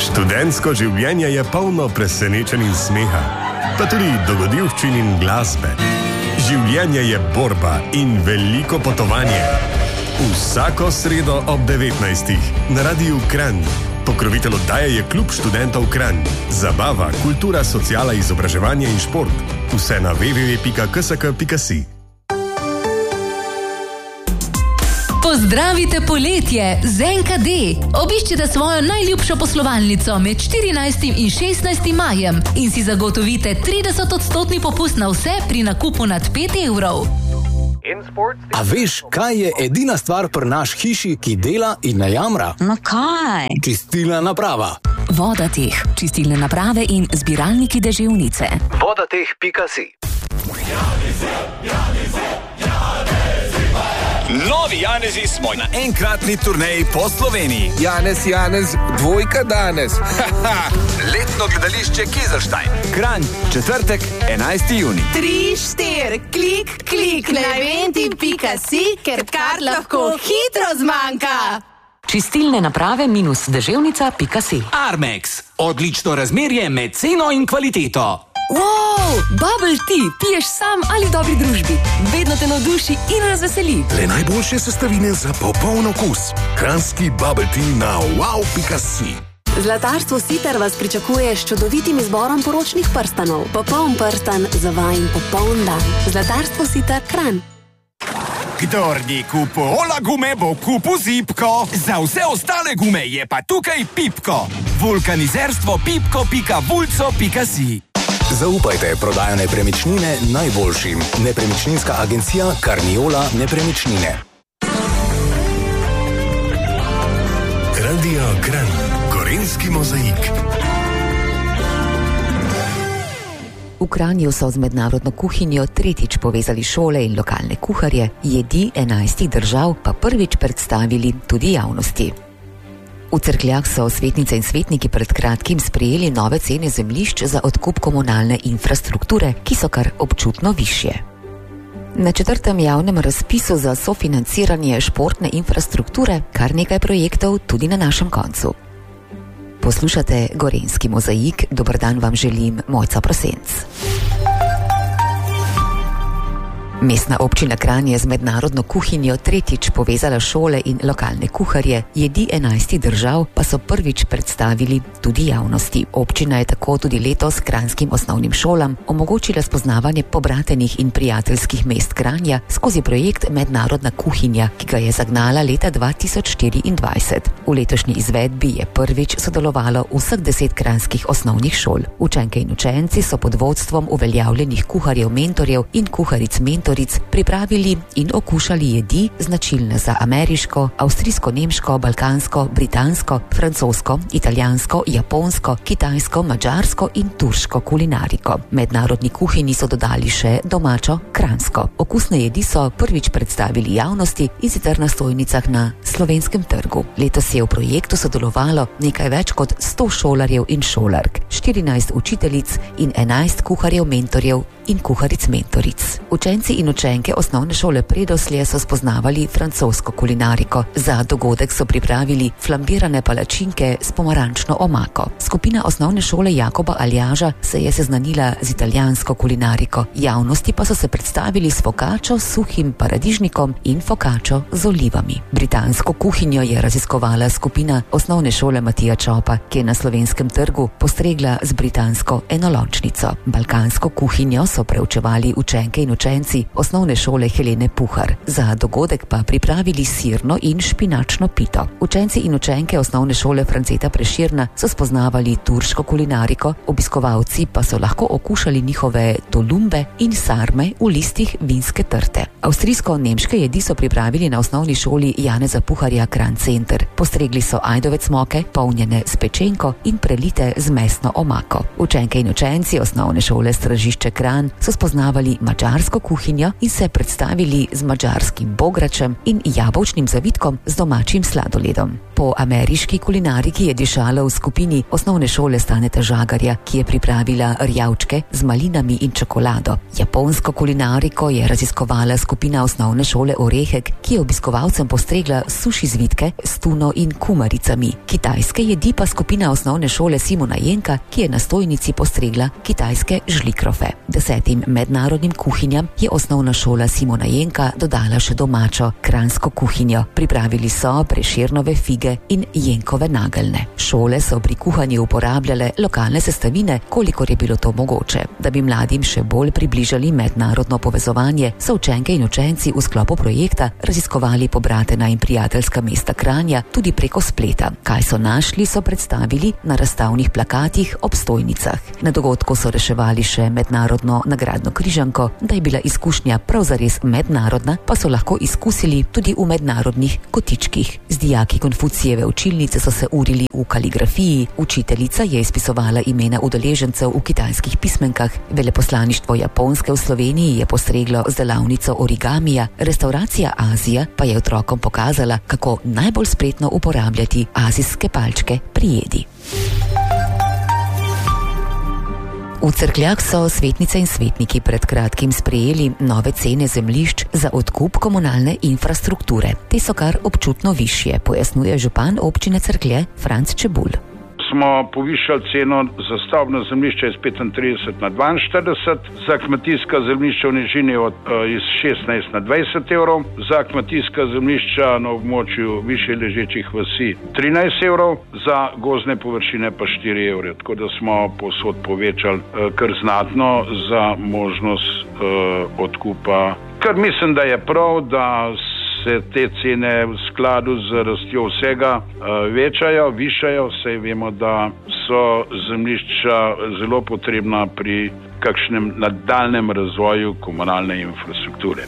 Študentsko življenje je polno presenečenj in smeha, pa tudi dogodivščin in glasbe. Življenje je borba in veliko potovanje. Vsako sredo ob 19. na Radiu Kranj. Pokrovitelj oddaje je Klub študentov Kranj. Zabava, kultura, sociala, izobraževanje in šport. Vse na www.ksk.si. Pozdravite poletje z NKD. Obiščite svojo najljubšo poslovalnico med 14. in 16. majem in si zagotovite 30% popust na vse pri nakupu nad 5 evrov. A veš, kaj je edina stvar pri naš hiši, ki dela in ne jamra? No kaj? Čistilna naprava. Vodateh, čistilne naprave in zbiralniki deževnice. Vodateh.si. Novi Janezi smo na enkratni turneji po Sloveniji. Janez, dvojka danes. Letno gledališče Kizerstein. Kranj, četrtek, 11. juni. 3, 4, klik, na eventi.si, ker kar lahko hitro zmanjka. Čistilne naprave -deževnica.si. Armex, odlično razmerje med ceno in kvaliteto. Wow, bubble tea, piješ sam ali v dobri družbi. Vedno te navduši in razveseli. Le najboljše sestavine za popoln okus. Kranjski bubble tea na wow.si. Zlatarstvo Sitar vas pričakuje s čudovitim izborom poročnih prstanov. Popoln prstan za vajin popoln dan. Zlatarstvo Sitar Kranj. Kdor ni kupu Ola gume, bo kupu Zipko. Za vse ostale gume je pa tukaj Pipko. Vulkanizerstvo pipko.vulco.si. Zaupajte prodajo nepremičnine najboljšim. Nepremičninska agencija Carniola Nepremičnine. Radio Kranj, gorenjski mozaik. V Kranju so z mednarodno kuhinjo tretjič povezali šole in lokalne kuharje, jedi 11 držav pa prvič predstavili tudi javnosti. V Cerkljah so svetnice in svetniki pred kratkim sprejeli nove cene zemljišč za odkup komunalne infrastrukture, ki so kar občutno višje. Na 4. javnem razpisu za sofinanciranje športne infrastrukture kar nekaj projektov tudi na našem koncu. Poslušate Gorenjski mozaik, dober dan vam želim, Mojca Prosenc. Mestna občina Kranj je z mednarodno kuhinjo tretjič povezala šole in lokalne kuharje, jedi 11 držav pa so prvič predstavili tudi javnosti. Občina je tako tudi letos kranjskim osnovnim šolam omogočila spoznavanje pobratenih in prijateljskih mest Kranja skozi projekt Mednarodna kuhinja, ki ga je zagnala leta 2024. V letošnji izvedbi je prvič sodelovalo vseh 10 kranjskih osnovnih šol. Učenke in učenci so pod vodstvom uveljavljenih kuharjev mentorjev in kuharic mentorjev pripravili in okušali jedi značilne za ameriško, avstrijsko-nemško, balkansko, britansko, francosko, italijansko, japonsko, kitajsko, madžarsko in turško kulinariko. Mednarodni kuhinji so dodali še domačo kranjsko. Okusne jedi so prvič predstavili javnosti in sicer na stojnicah na Slovenskem trgu. Letos je v projektu sodelovalo nekaj več kot 100 šolarjev in šolark, 14 učiteljic in 11 kuharjev mentorjev in kuharic mentoric. Učenci in učenke osnovne šole Predoslje so spoznavali francosko kulinariko. Za dogodek so pripravili flambirane palačinke s pomarančno omako. Skupina osnovne šole Jakoba Aljaža se je seznanila z italijansko kulinariko. Javnosti pa so se predstavili s fokačo, suhim paradižnikom in fokačo z olivami. Britansko kuhinjo je raziskovala skupina osnovne šole Matija Čopa, ki je na Slovenskem trgu postregla z britansko enolončnico. Balkansko kuhinjo so preučevali učenke in učenci osnovne šole Helene Puhar. Za dogodek pa pripravili sirno in špinačno pito. Učenci in učenke osnovne šole Franceta Preširna so spoznavali turško kulinariko, obiskovalci pa so lahko okušali njihove tolumbe in sarme v listih vinske trte. Avstrijsko-nemške jedi so pripravili na osnovni šoli Janeza Puharja Kranj Center. Postregli so ajdovec moke, polnjene s pečenko in prelite z mesno omako. Učenke in učenci osnovne šole Stražišče Kranj dan so spoznavali madžarsko kuhinjo in se predstavili z madžarskim bogračem in jabolčnim zavitkom z domačim sladoledom. Po ameriški kulinariki je dišalo v skupini osnovne šole Staneta Žagarja, ki je pripravila rjavčke z malinami in čokolado. Japonsko kulinariko je raziskovala skupina osnovne šole Orehek, ki je obiskovalcem postregla suši zvitke s tuno in kumaricami. Kitajske jedi pa skupina osnovne šole Simona Jenka, ki je na stojnici postregla kitajske žlikrofe. 10 mednarodnim kuhinjam je osnovna šola Simona Jenka dodala še domačo kranjsko kuhinjo. Pripravili so prešernove fige in jenkove nageljne. Šole so pri kuhanju uporabljale lokalne sestavine, kolikor je bilo to mogoče. Da bi mladim še bolj približali mednarodno povezovanje, so učenke in učenci v sklopu projekta raziskovali pobratena in prijateljska mesta Kranja tudi preko spleta. Kaj so našli, so predstavili na razstavnih plakatih ob stojnicah. Na dogodku so reševali še mednarodno nagradno križanko. Da je bila izkušnja prav zares mednarodna, pa so lahko izkusili tudi v mednarodnih kotičkih. Z dijaki Konfucijeve učilnice so se urili v kaligrafiji, učiteljica je izpisovala imena udeležencev v kitajskih pismenkah, veleposlaništvo Japonske v Sloveniji je postreglo z delavnico origamija, restauracija Azija pa je otrokom pokazala, kako najbolj spretno uporabljati azijske palčke pri jedi. V Cerkljah so svetnice in svetniki pred kratkim sprejeli nove cene zemljišč za odkup komunalne infrastrukture. Te so kar občutno višje, pojasnjuje župan občine Cerklje Franc Čebulj. Smo povišali ceno za stavbno zemljišče iz 35 na 42, za kmetijska zemljišča v nižini iz 16 na 20 evrov, za kmetijska zemljišča na območju više ležečih vasi 13 evrov, za gozdne površine pa 4 evre. Tako da smo povsod povečali kar znatno za možnost odkupa. Kar mislim, da je prav, da se te cene v skladu z rastjo vsega večajo, višajo, saj vemo, da so zemljišča zelo potrebna pri kakšnem nadaljnjem razvoju komunalne infrastrukture.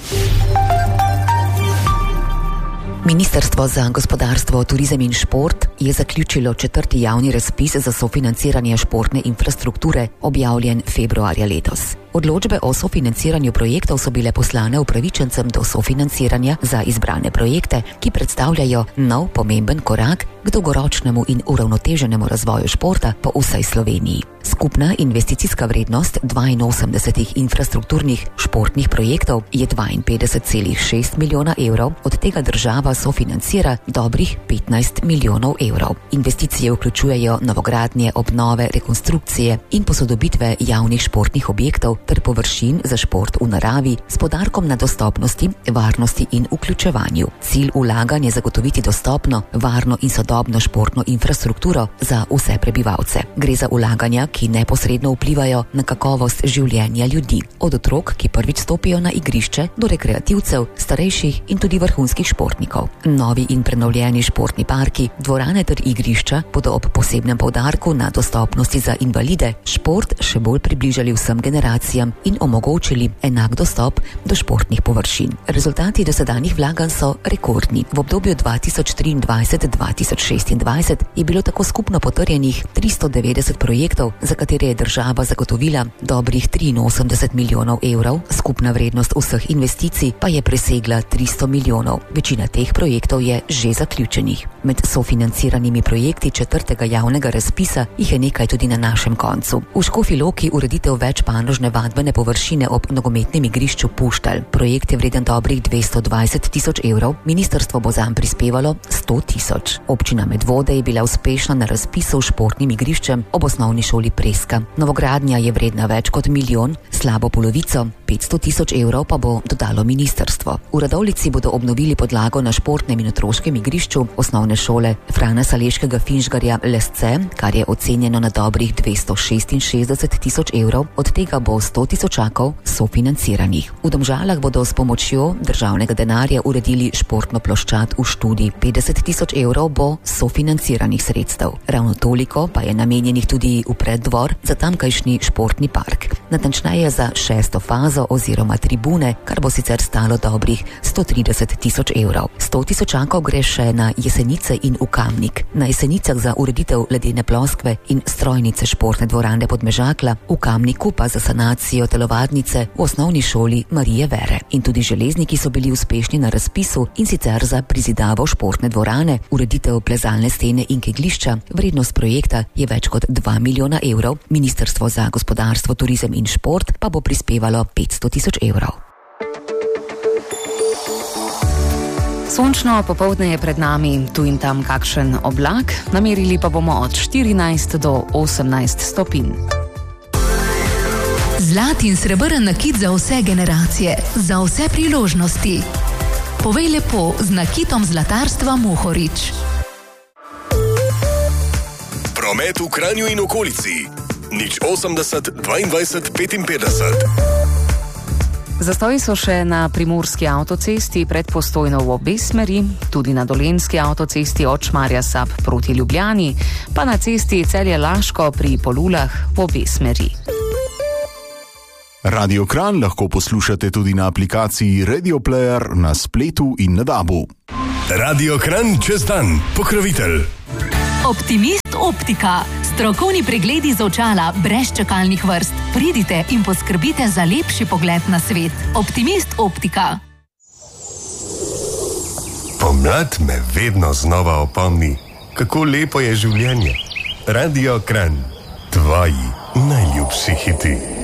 Ministrstvo za gospodarstvo, turizem in šport je zaključilo 4. javni razpis za sofinanciranje športne infrastrukture, objavljen februarja letos. Odločbe o sofinanciranju projektov so bile poslane upravičencem do sofinanciranja za izbrane projekte, ki predstavljajo nov pomemben korak k dolgoročnemu in uravnoteženemu razvoju športa po vsej Sloveniji. Skupna investicijska vrednost 82 infrastrukturnih športnih projektov je 52,6 milijona evrov, od tega država sofinancira dobrih 15 milijonov evrov. Investicije vključujejo novogradnje, obnove, rekonstrukcije in posodobitve javnih športnih objektov ter površin za šport v naravi s poudarkom na dostopnosti, varnosti in vključevanju. Cilj vlaganja je zagotoviti dostopno, varno in sodobno športno infrastrukturo za vse prebivalce. Gre za vlaganja, ki neposredno vplivajo na kakovost življenja ljudi, od otrok, ki prvič stopijo na igrišče, do rekreativcev, starejših in tudi vrhunskih športnikov. Novi in prenovljeni športni parki, dvorane ter igrišča bodo ob posebnem poudarku na dostopnosti za invalide šport še bolj približali vsem generacijam in omogočili enak dostop do športnih površin. Rezultati dosedanjih vlaganj so rekordni. V obdobju 2023-2026 je bilo tako skupno potrjenih 390 projektov, za katere je država zagotovila dobrih 83 milijonov evrov, skupna vrednost vseh investicij pa je presegla 300 milijonov. Večina teh projektov je že zaključenih. Med sofinanciranimi projekti 4. javnega razpisa jih je nekaj tudi na našem koncu. V Škofji Loki ureditev večpanožne vadbene površine ob nogometnem igrišču Puštalj. Projekt je vreden dobrih 220 tisoč evrov, ministrstvo bo zanj prispevalo 100 tisoč. Občina Medvode je bila uspešna na razpisu s športnim igriščem ob osnovni šoli Preska. Novogradnja je vredna več kot milijon, slabo polovico, 500 tisoč evrov pa bo dodalo ministrstvo. V Radovljici bodo obnovili podlago na športnem in otroškem igrišču osnovne šole Frana Saleškega Finžgarja Lesce, kar je ocenjeno na dobrih 266 tisoč evrov, od tega bo 100 tisočakov sofinanciranih. V Domžalah bodo s pomočjo državnega denarja uredili športno ploščad v Študi. 50 tisoč evrov bo sofinanciranih sredstev. Ravno toliko pa je namenjenih tudi v preddvor za tamkajšnji športni park. Natančneje za 6. fazo oziroma tribune, kar bo sicer stalo dobrih 130 tisoč evrov. 100 tisočakov gre še na Jesenice in v Kamnik. Na Jesenicah za ureditev ledene ploskve in strojnice športne dvorane Podmežakla, v Kamniku pa za sanacijo renovacijo telovadnice v osnovni šoli Marije Vere. In tudi železniki so bili uspešni na razpisu, in sicer za prizidavo športne dvorane, ureditev plezalne stene in kegljišča. Vrednost projekta je več kot 2 milijona evrov. Ministrstvo za gospodarstvo, turizem in šport pa bo prispevalo 500 000 evrov. Sončno popoldne je pred nami, tu in tam kakšen oblak, namerili pa bomo od 14 do 18 stopinj. Zlat in srebrn nakit za vse generacije, za vse priložnosti. Povej lepo z nakitom zlatarstva Mohorič. Promet v Kranju in okolici. 080 22 55. Zastoji so še na primorski avtocesti pred Postojno v obe smeri, tudi na dolenjski avtocesti od Šmarja Sap proti Ljubljani, pa na cesti Celje-Laško pri Polulah v obe smeri. Radio Kranj lahko poslušate tudi na aplikaciji Radio Player na spletu in na DAB-u. Radio Kranj čez dan, pokrovitelj. Optimist Optika. Strokovni pregledi z očala brez čakalnih vrst. Pridite in poskrbite za lepši pogled na svet. Optimist Optika. Pomlad me vedno znova opomni, kako lepo je življenje. Radio Kranj. Tvoji najljubši hiti.